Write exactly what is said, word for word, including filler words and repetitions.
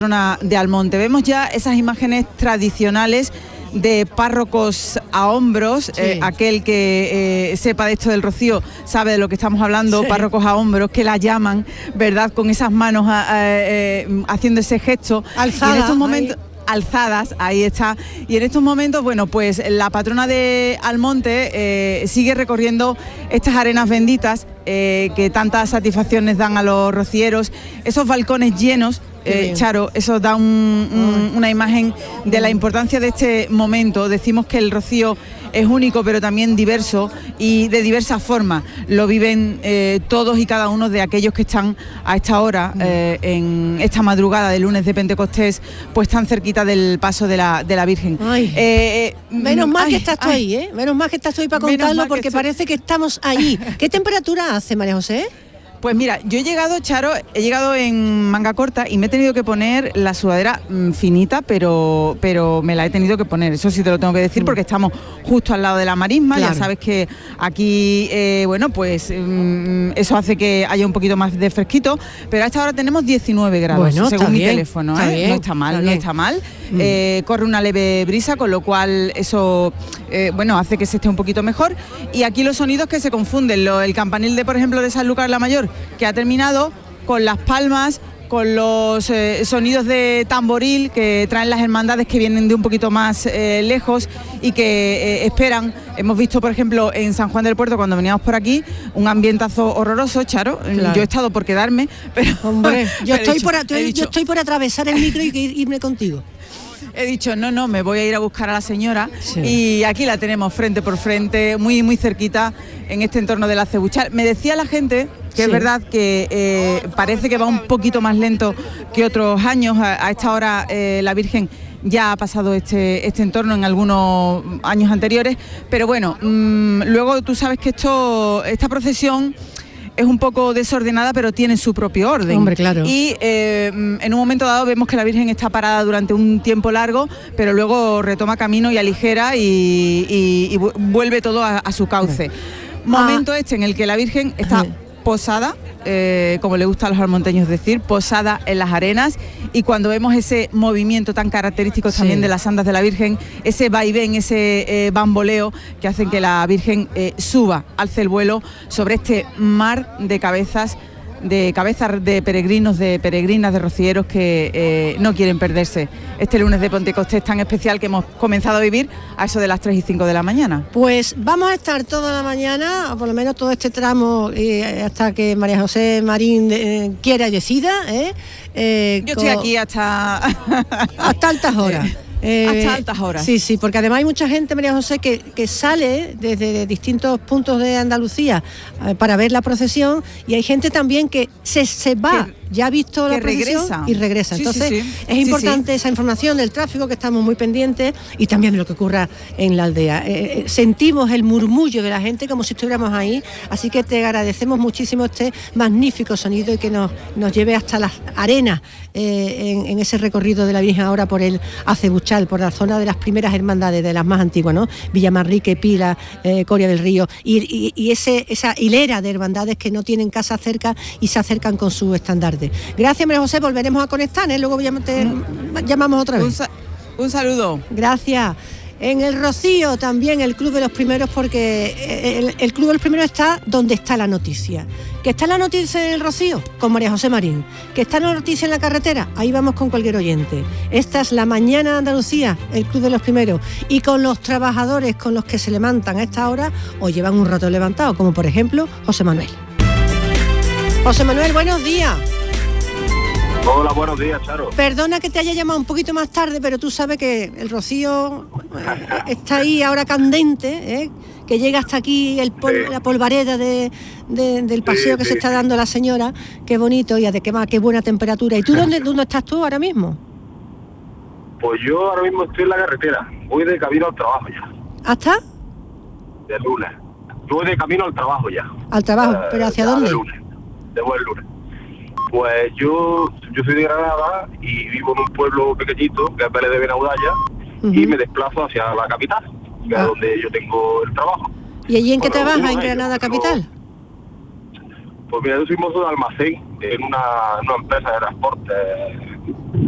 de Almonte. Vemos ya esas imágenes tradicionales de párrocos a hombros, sí. eh, aquel que eh, sepa de esto del rocío sabe de lo que estamos hablando, sí. Párrocos a hombros, que la llaman, ¿verdad? Con esas manos a, a, eh, haciendo ese gesto. Alzada, y en estos momentos ahí. alzadas, ahí está, y en estos momentos, bueno, pues la patrona de Almonte eh, sigue recorriendo estas arenas benditas eh, que tantas satisfacciones dan a los rocieros, esos balcones llenos. Eh, Charo, eso da un, un, una imagen de la importancia de este momento. Decimos que el rocío es único pero también diverso y de diversas formas. Lo viven eh, todos y cada uno de aquellos que están a esta hora, eh, en esta madrugada del lunes de Pentecostés, pues tan cerquita del paso de la, de la Virgen. Ay, eh, menos mal ay, que estás tú ay, ahí, ¿eh? Menos mal que estás tú ahí para contarlo porque estoy... parece que estamos allí. ¿Qué temperatura hace, María José? Pues mira, yo he llegado, Charo, he llegado en manga corta y me he tenido que poner la sudadera mmm, finita, pero pero me la he tenido que poner, eso sí te lo tengo que decir, porque estamos justo al lado de la marisma, claro. Ya sabes que aquí, eh, bueno, pues mmm, eso hace que haya un poquito más de fresquito, pero a esta hora tenemos diecinueve grados, bueno, según mi bien, teléfono, está ¿eh? Bien, no está mal, está no está mal, mm. eh, corre una leve brisa, con lo cual eso, eh, bueno, hace que se esté un poquito mejor, y aquí los sonidos que se confunden, lo, el campanil de, por ejemplo, de Sanlúcar la Mayor, que ha terminado con las palmas, con los eh, sonidos de tamboril que traen las hermandades que vienen de un poquito más eh, lejos y que eh, esperan. Hemos visto, por ejemplo, en San Juan del Puerto, cuando veníamos por aquí, un ambientazo horroroso, Charo. Claro. Yo he estado por quedarme, pero... Hombre, yo, estoy, dicho, por a, yo dicho, estoy por atravesar el micro y irme contigo. He dicho, no, no, me voy a ir a buscar a la señora, sí. Y aquí la tenemos frente por frente, muy, muy cerquita, en este entorno del Acebuchal. Me decía la gente que sí. Es verdad que eh, parece que va un poquito más lento que otros años. A, a esta hora eh, la Virgen ya ha pasado este, este entorno en algunos años anteriores, pero bueno, mmm, luego tú sabes que esto, esta procesión es un poco desordenada, pero tiene su propio orden. Hombre, claro. Y eh, en un momento dado vemos que la Virgen está parada durante un tiempo largo, pero luego retoma camino y aligera y, y, y vuelve todo a, a su cauce. Ah. Momento este en el que la Virgen está posada, eh, como le gusta a los almonteños decir, posada en las arenas, y cuando vemos ese movimiento tan característico sí. También de las andas de la Virgen, ese vaivén, ese eh, bamboleo que hacen que la Virgen eh, suba, alce el vuelo sobre este mar de cabezas, de cabezas de peregrinos, de peregrinas, de rocieros que eh, no quieren perderse este lunes de Pentecostés tan especial que hemos comenzado a vivir a eso de las tres y cinco de la mañana. Pues vamos a estar toda la mañana, o por lo menos todo este tramo, eh, hasta que María José Marín eh, quiera y decida. Eh, eh, Yo estoy con... aquí hasta... hasta altas horas. Eh, hasta altas horas. Sí, sí, porque además hay mucha gente, María José, que, que sale desde distintos puntos de Andalucía eh, para ver la procesión, y hay gente también que se, se va, que, ya ha visto la procesión regresa. y regresa. Sí, Entonces sí, sí. es sí, importante sí. esa información del tráfico, que estamos muy pendientes, y también de lo que ocurra en la aldea. Eh, sentimos el murmullo de la gente como si estuviéramos ahí, así que te agradecemos muchísimo este magnífico sonido y que nos, nos lleve hasta las arenas eh, en, en ese recorrido de la Virgen ahora por el Acebuchal, por la zona de las primeras hermandades, de las más antiguas, ¿no? Villamanrique, Pila, eh, Coria del Río, y, y, y ese, esa hilera de hermandades que no tienen casa cerca y se acercan con su estandarte. Gracias, María José, volveremos a conectar, ¿eh? Luego te llamamos otra vez. Un, sa- un saludo. Gracias. En el Rocío también el Club de los Primeros, porque el, el Club de los Primeros está donde está la noticia. Que está la noticia en el Rocío, con María José Marín. Que está la noticia en la carretera, ahí vamos con cualquier oyente. Esta es la mañana de Andalucía, el Club de los Primeros. Y con los trabajadores con los que se levantan a esta hora, o llevan un rato levantado, como por ejemplo José Manuel. José Manuel, buenos días. Hola, buenos días, Charo. Perdona que te haya llamado un poquito más tarde, pero tú sabes que el Rocío eh, está ahí ahora candente, ¿eh? Que llega hasta aquí el pol- sí. la polvareda de, de, del paseo sí, que sí. se está dando la señora. Qué bonito, y además qué buena temperatura. ¿Y tú dónde, dónde estás tú ahora mismo? Pues yo ahora mismo estoy en la carretera. Voy de camino al trabajo ya. ¿Hasta? De lunes. Voy de camino al trabajo ya. ¿Al trabajo? Uh, ¿Pero hacia dónde? De lunes. De buen lunes. Pues yo yo soy de Granada y vivo en un pueblo pequeñito, que es Vélez de Benaudalla, uh-huh. y me desplazo hacia la capital, que ah. es donde yo tengo el trabajo. ¿Y allí en qué trabajas, en Granada capital? Pues mira, yo soy mozo de almacén en una, una empresa de transporte